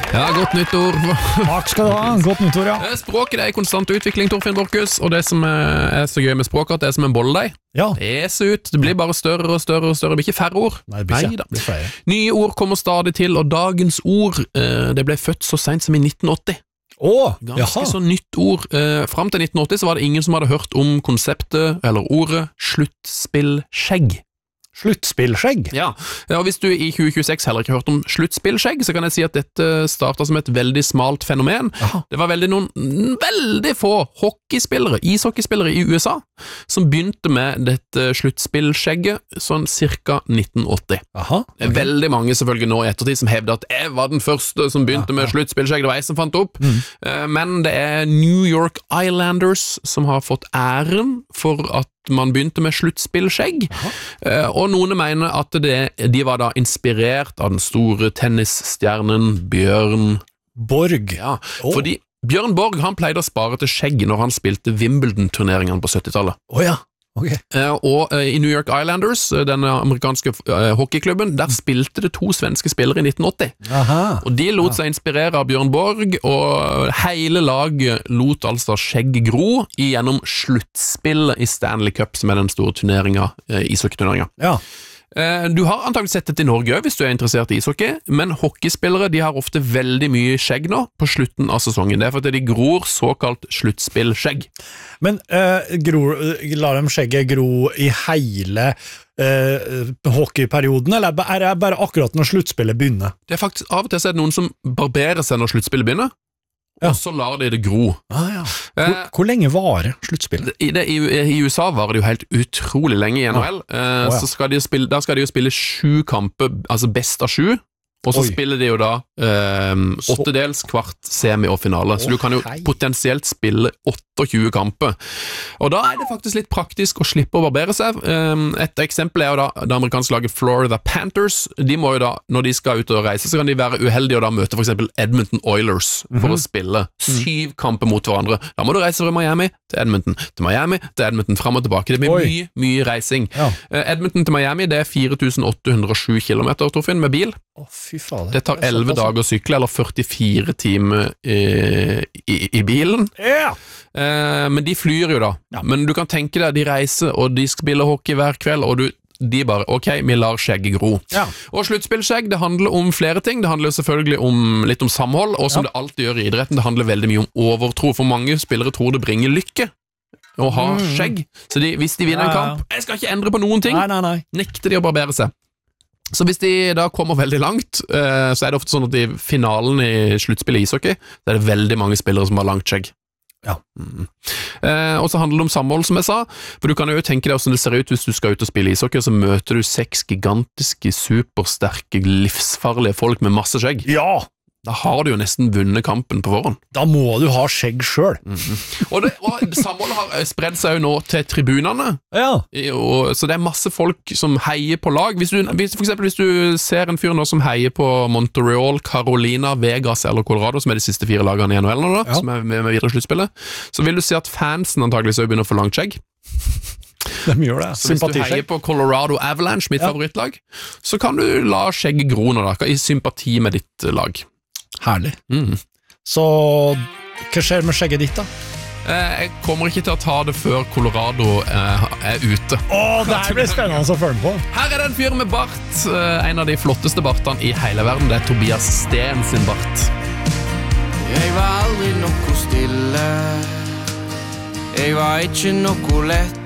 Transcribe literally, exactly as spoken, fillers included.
Ja, godt nyttår. Takk skal du ha, godt nyttår, ja. Språket det er i konstant utvikling, Torfinn Borchhus, og det som er så gøy med språket, det er som en bolledeig. Ja. Det er så ut, det blir bare større og større og større, det blir ikke færre ord. Nei, det blir ikke, Neida. det blir flere. Nye ord kommer stadig til, og dagens ord, eh, det ble født så sent som i nitten åtti. Åh, Ganske jaha. så nytt ord. Eh, Frem til nitten åtti så var det ingen som hadde hørt om konseptet, eller ordet, sluttspillskjegg. Sluttspillskjegg. Ja, og hvis du i tjue tjueseks heller ikke har hørt om sluttspillskjegg, så kan jeg si at dette startet som et veldig smalt fenomen. Aha. Det var veldig noen veldig få hockeyspillere, ishockeyspillere i U S A, som begynte med dette sluttspillskjegget sånn cirka nitten åtti. Aha. Det er veldig mange selvfølgelig nå i ettertid som hevder at jeg var den første som begynte Ja, med ja. sluttspillskjegg, det var jeg som fant opp. Mm. Eh, Men det er New York Islanders som har fått æren for at man begynte med sluttspillskjegg, Eh, og noen mener at det, de var da inspirert av den store tennisstjernen Bjørn Borg. Ja, Åh. fordi Bjørn Borg han pleide å spare til skjegg når han spilte Wimbledon-turneringene på syttitallet. Åja, ok. Eh, Og eh, i New York Islanders, eh, denne amerikanske eh, hockeyklubben, der spilte det to svenske spillere i nitten åtti. Aha. Og de lot seg inspirere av Bjørn Borg, og hele laget lot altså skjegg gro gjennom sluttspillet i Stanley Cup, som er den store turneringa, eh, ishockeyturneringa. Ja. Eh, Du har antagelig sett dette i Norge også, hvis du er interessert i ishockey, men hockeyspillere de har ofte veldig mye skjegg nå på slutten av sesongen. Det er fordi de gror såkalt sluttspillskjegg. Men uh, gror, lar de skjegget gro i hele uh, hockeyperioden, eller er det bare akkurat når sluttspillet begynner? Det er faktisk Av og til så er det noen som barberer seg når sluttspillet begynner, Ja. og så lar de det gro. Ah, ja. Hvor, Eh, hvor lenge varer sluttspillet? I, det, i, I U S A varer det jo helt utrolig lenge i N H L. Eh, Å, ja. så skal de jo spille, Der skal de jo spille sju kamper, altså best av sju, og så Oi. spiller de jo da eh, Så- åttedels, kvart, semi og finale. Så Å, du kan jo hei. potensielt spille tjueåtte kamper. Og da er det faktisk litt praktisk å slippe å barbere seg. Eh, Et eksempel er jo da det amerikanske laget Florida Panthers. De må jo da, når de skal ut og reise, så kan de være uheldige og da møte for eksempel Edmonton Oilers for Mhm. å spille syv kamper mot hverandre. Da må du reise fra Miami til Edmonton, til Miami til Edmonton, fram og tilbake. Det blir Oi. mye, mye reising. Ja. Eh, Edmonton til Miami det er fire tusen åtte hundre og sju kilometer, Torfinn, med bil. Å, fy fader. Det tar elleve dager å sykle, eller førtifire timer i, i, i bilen. Ja. Eh, men de flyr jo da. Ja. Men du kan tenke deg, de reiser, og de spiller hockey hver kveld, og du, de bare, ok, vi lar skjegget gro. Ja. Og sluttspillskjegg, det handler om flere ting. Det handler jo selvfølgelig om litt om samhold, og som Ja. det alltid gjør i idretten, det handler veldig mye om overtro, for mange spillere tror det bringer lykke å ha Mm. skjegg. Så de, hvis de vinner en Ja, ja. kamp, jeg skal ikke endre på noen ting, Nei, nei, nei. nekter de å barbere seg. Så hvis de da kommer veldig langt, eh, så er det ofte sånn at i finalen i sluttspillet i ishockey, så er det veldig mange spillere som har langt skjegg. Ja. Mm. Eh, og så handler det om samhold, som jeg sa, for du kan jo tenke deg hvordan det ser ut hvis du skal ut og spille ishockey, og så møter du seks gigantiske, supersterke, livsfarlige folk med masse skjegg. Ja, Da har du jo nesten vunnet kampen på forhånd. da må du ha skjegg selv. Og, det, og samholdet har spredd seg jo nå til tribunene, Ja. I- og, så det er masse folk som heier på lag. Hvis du, hvis, for eksempel hvis du ser en fyr nå som heier på Montreal, Carolina, Vegas eller Colorado, som er de siste fire lagene i N H L nå, da, Ja. som er med, med videre i sluttspillet, så vil du se at fansen antageligvis også begynner å få langt skjegg. De gjør det. Så hvis du heier Sympatiskjegg. på Colorado Avalanche, mitt Ja. favorittlag, så kan du la skjegget gro nå, da, i sympati med ditt eh, lag. Herlig. Mm. Så hva skjer med skjegget ditt da? Eh, Jeg kommer ikke til å ta det før Colorado eh, er ute. Åh, det her blir spennende å følge på. Her er det en fyr med bart, eh, en av de flotteste bartene i hele verden. Det er Tobias Steen sin bart. Jeg var aldri noe stille. Jeg var ikke noe lett.